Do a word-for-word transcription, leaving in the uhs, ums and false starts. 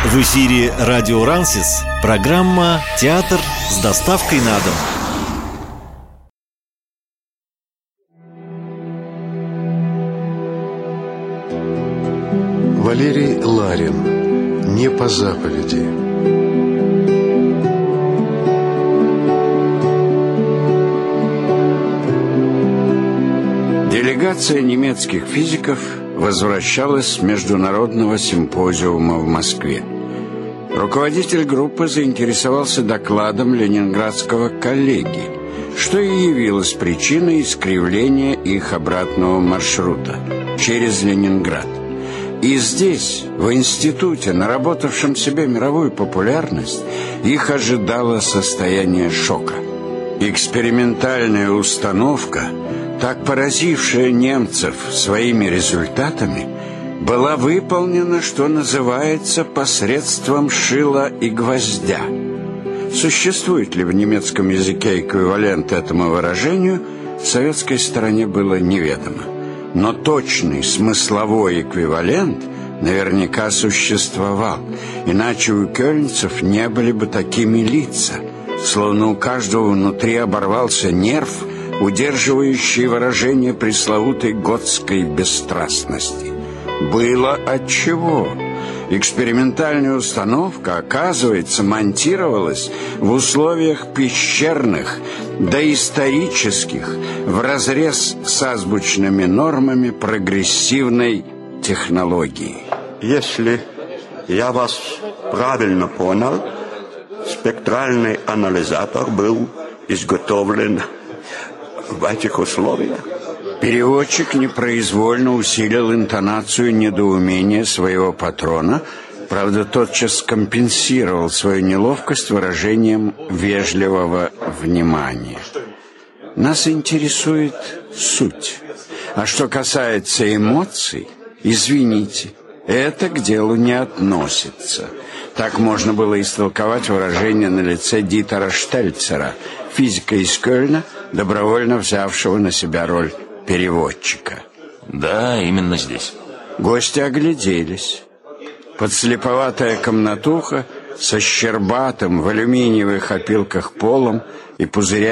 В эфире радио Рансис, программа «Театр с доставкой на дом». Валерий Ларин. Не по заповеди. Делегация немецких физиков возвращалась с международного симпозиума в Москве. Руководитель группы заинтересовался докладом ленинградского коллеги, что и явилось причиной искривления их обратного маршрута через Ленинград. И здесь, в институте, наработавшем себе мировую популярность, их ожидало состояние шока. Экспериментальная установка, так поразившая немцев своими результатами, была выполнена, что называется, посредством шила и гвоздя. Существует ли в немецком языке эквивалент этому выражению, советской стороне было неведомо. Но точный смысловой эквивалент наверняка существовал, иначе у кёльнцев не были бы такими лица, словно у каждого внутри оборвался нерв, удерживающий выражение пресловутой готской бесстрастности. Было отчего. Экспериментальная установка, оказывается, монтировалась в условиях пещерных, доисторических, вразрез с азбучными нормами прогрессивной технологии. Если я вас правильно понял, спектральный анализатор был изготовлен в этих условиях. Переводчик непроизвольно усилил интонацию недоумения своего патрона, правда, тотчас компенсировал свою неловкость выражением вежливого внимания. Нас интересует суть. А что касается эмоций, извините, это к делу не относится. Так можно было истолковать выражение на лице Дитера Штельцера, физика из Кёльна, добровольно взявшего на себя роль переводчика. Да, именно здесь. Гости огляделись. Подслеповатая комнатуха со щербатым в алюминиевых опилках полом и пузыря